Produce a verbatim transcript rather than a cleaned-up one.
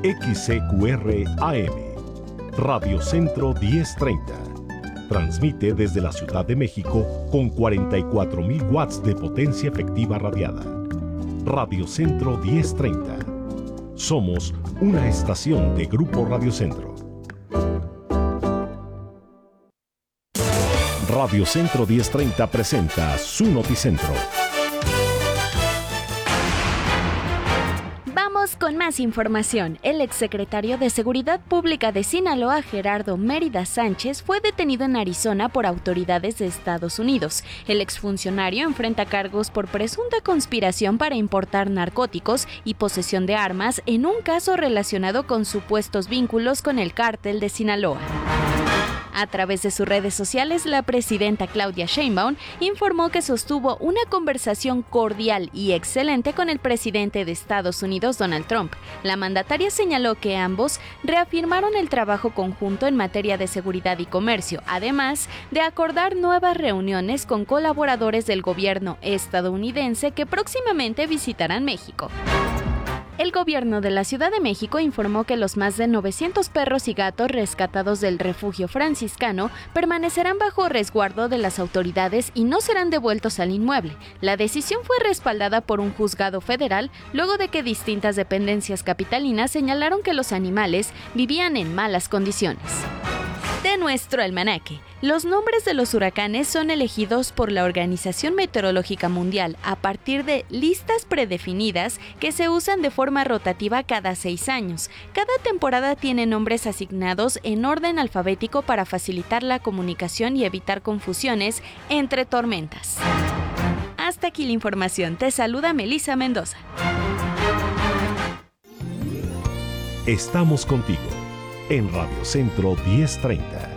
X C Q R A M, Radio Centro diez treinta. Transmite desde la Ciudad de México con cuarenta y cuatro mil watts de potencia efectiva radiada. Radio Centro diez treinta. Somos una estación de Grupo Radio Centro. Radio Centro diez treinta presenta su Noticentro. Con más información, el exsecretario de Seguridad Pública de Sinaloa, Gerardo Mérida Sánchez, fue detenido en Arizona por autoridades de Estados Unidos. El exfuncionario enfrenta cargos por presunta conspiración para importar narcóticos y posesión de armas en un caso relacionado con supuestos vínculos con el cártel de Sinaloa. A través de sus redes sociales, la presidenta Claudia Sheinbaum informó que sostuvo una conversación cordial y excelente con el presidente de Estados Unidos, Donald Trump. La mandataria señaló que ambos reafirmaron el trabajo conjunto en materia de seguridad y comercio, además de acordar nuevas reuniones con colaboradores del gobierno estadounidense que próximamente visitarán México. El gobierno de la Ciudad de México informó que los más de novecientos perros y gatos rescatados del refugio franciscano permanecerán bajo resguardo de las autoridades y no serán devueltos al inmueble. La decisión fue respaldada por un juzgado federal luego de que distintas dependencias capitalinas señalaron que los animales vivían en malas condiciones. De nuestro almanaque. Los nombres de los huracanes son elegidos por la Organización Meteorológica Mundial a partir de listas predefinidas que se usan de forma rotativa cada seis años. Cada temporada tiene nombres asignados en orden alfabético para facilitar la comunicación y evitar confusiones entre tormentas. Hasta aquí la información. Te saluda Melissa Mendoza. Estamos contigo en Radio Centro diez treinta.